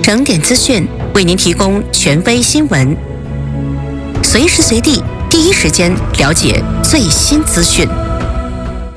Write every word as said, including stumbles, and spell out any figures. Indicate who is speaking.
Speaker 1: 整点资讯为您提供权威新闻，随时随地第一时间了解最新资讯。